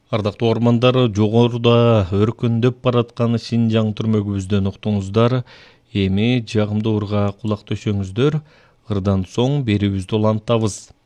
Ардактуу ормандар, жогоруда өркүндөп бараткан Синжаң түрмөгүбүздөн уктуңуздар. Эми жагымдуу ырга кулак төшөңүздөр. Ырдан соң берүүбүздү улантабыз.